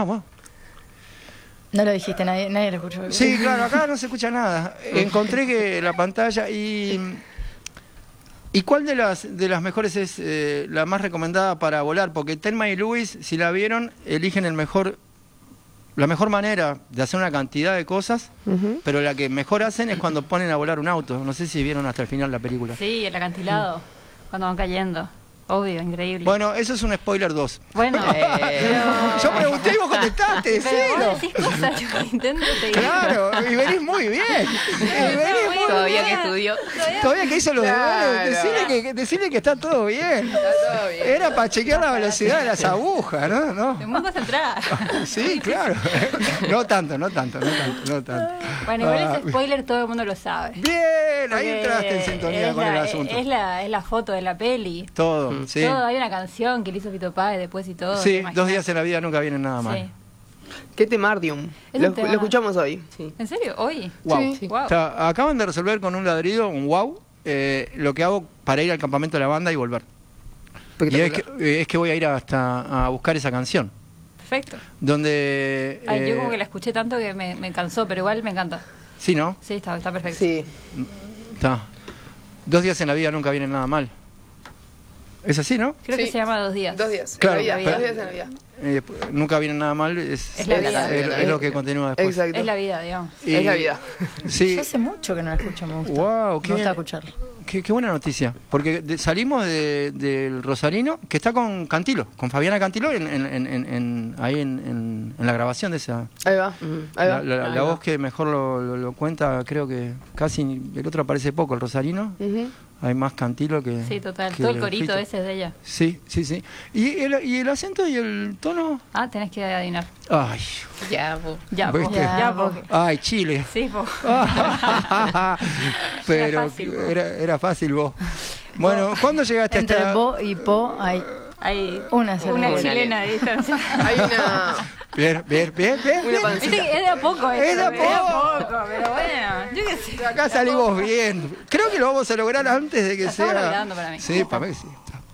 Ah, bueno. No lo dijiste, nadie lo escuchó. Sí, claro, acá no se escucha nada. Encontré que la pantalla ¿Y cuál de las mejores es la más recomendada para volar? Porque Thelma y Louise, si la vieron, eligen la mejor manera de hacer una cantidad de cosas, pero la que mejor hacen es cuando ponen a volar un auto. No sé si vieron hasta el final la película. Sí, el acantilado, cuando van cayendo. Obvio, increíble. Bueno, eso es un spoiler 2. Bueno, yo pregunté y vos contestaste, pero vos decilo. decís cosas, yo intento seguir. Claro, y venís muy bien. Todavía que estudió. Todavía que hizo los deberes, decirle que está todo bien. Está todo bien. Era para chequear la velocidad de las agujas, ¿no? Te muevas atrás. Sí, claro. No tanto. Bueno, igual ese spoiler todo el mundo lo sabe. Bien, ahí entraste en sintonía con el asunto. Es la foto de la peli. Todo, sí. Todo, hay una canción que le hizo Fito Páez después y todo. Sí, 2 días en la vida nunca vienen nada mal. Sí. ¿Qué temardium? Es Lo un tema. escuchamos hoy. Sí. ¿En serio? ¿Hoy? Wow. Sí. Wow. O sea, acaban de resolver con un ladrido, un wow, lo que hago para ir al campamento de la banda y volver. Y es que voy a ir hasta a buscar esa canción. Perfecto. Donde... Ay, yo como que la escuché tanto que me cansó, pero igual me encanta. Sí, ¿no? Sí, está perfecto. Sí. Está. 2 días en la vida nunca vienen nada mal. ¿Es así, no? Creo que se llama 2 días. 2 días. Claro, En la vida, pero- 2 días en la vida. Nunca viene nada mal, Es la vida. es lo que continúa después. Exacto. Es la vida, digamos. Y- Es la vida. Sí. Yo hace mucho que no la escucho, me gusta. Wow, Me gusta escucharla. qué buena noticia. Porque salimos del Rosarino, que está con Cantilo, con Fabiana Cantilo ahí en la grabación de esa. Ahí va. Ahí va. La voz que mejor lo cuenta, creo que casi el otro aparece poco, el Rosarino. Hay más Cantilo que... Sí, total. que Todo el corito Fito. ese es de ella. Sí. ¿Y el acento y el tono? Ah, tenés que adivinar. Ay, Ya, vos. Ya, po. ¿Viste? Ya, po. ay, Chile. Sí, po. Pero Era fácil, vos. era fácil vos. Bueno, ¿cuándo llegaste Entre hasta...? Bo y Po hay Hay una sola. una Una chilena de distancia. Hay una... Bien. Una pancita. Viste que es de a poco esto, Es de a poco, pero bueno, yo qué sé. Acá salimos bien. Creo que lo vamos a lograr antes de que La estamos sea... logrando para mí. Sí, para mí sí.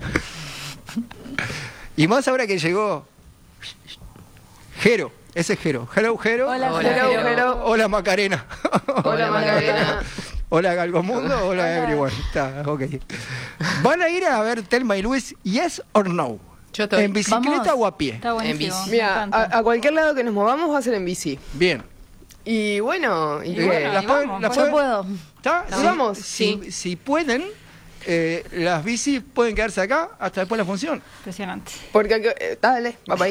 Y más ahora que llegó... Jero, ese es Jero. Hello, Jero. Hola, Hola, Jero. Jero. Hola, Macarena. Hola, Macarena. Hola, Galgomundo. Hola, everyone. Está, ok. ¿Van a ir a ver Thelma y Luis, yes or no? Yo estoy. ¿En bicicleta Vamos. o a pie? Está buenísimo. En bici. me Mira, encanta. a cualquier lado que nos movamos va a ser en bici. Bien. Y bueno, ¿y Y qué? bueno, las y pueden- vamos, las pues. Yo puedo. ¿Está? ¿Sí? Vamos. Si pueden, las bicis pueden quedarse acá hasta después de la función. Impresionante. Porque, dale, va para ahí.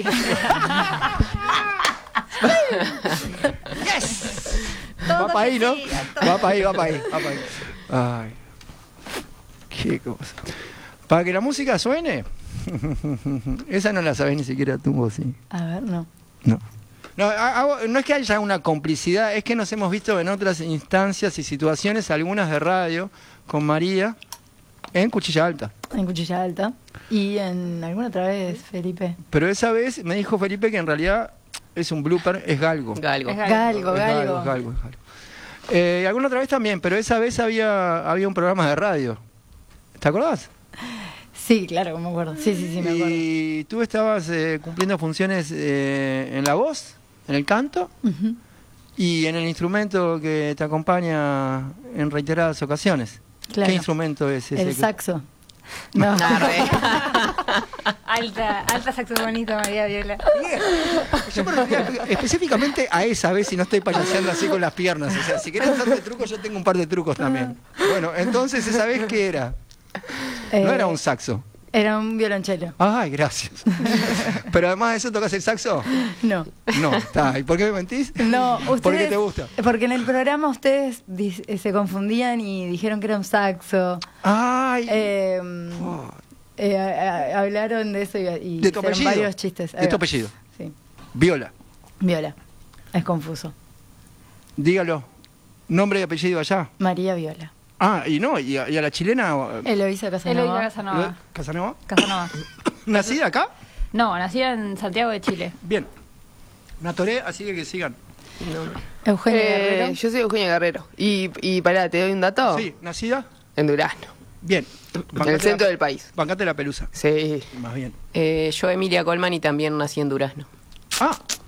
Va para ahí, ¿no? Va para ahí. Ay, qué cosa. Para que la música suene, esa no la sabes ni siquiera tú, vos, sí. A ver, no. No. No es que haya una complicidad, es que nos hemos visto en otras instancias y situaciones, algunas de radio, con María, en Cuchilla Alta. En Cuchilla Alta. Y en alguna otra vez, Felipe. Pero esa vez me dijo Felipe que en realidad es un blooper, es galgo. Galgo. Es Galgo, Es galgo. galgo. Alguna otra vez también, pero esa vez había un programa de radio. ¿Te acordás? Sí, claro, que me acuerdo. Sí, me acuerdo. Y tú estabas cumpliendo funciones en la voz, en el canto Ujú. y en el instrumento que te acompaña en reiteradas ocasiones. Claro. ¿Qué instrumento es ese? El saxo. No. Alta saxofonista María Viola. Yo me refería específicamente a esa vez y no estoy payaseando así con las piernas. O sea, si querés hacerte trucos, yo tengo un par de trucos también. Bueno, entonces, ¿esa vez qué era? No era un saxo. Era un violonchelo. Ay, gracias. Pero además de eso, ¿tocas el saxo? No. No, está. ¿Y por qué me mentís? No, ustedes... ¿Por qué te gusta? Porque en el programa ustedes se confundían y dijeron que era un saxo. Ay. Oh. Hablaron de eso y ¿De tu hicieron apellido? varios chistes. ¿De tu apellido? Sí. Viola. Viola. Es confuso. Dígalo. Nombre y apellido allá. María Viola. Ah, y no, y a la chilena. Eloísa Casanova. Eloísa Casanova. ¿Casanova? Casanova. ¿Nacida acá? No, nacida en Santiago de Chile. Bien. Me atoré, así que sigan. Eugenia Guerrero. Yo soy Eugenia Guerrero. Y pará, ¿te doy un dato? Sí, ¿nacida? En Durazno. Bien. En el centro del país. Bancate la pelusa. Sí. Más bien. Yo, Emilia Colman, y también nací en Durazno. Ah,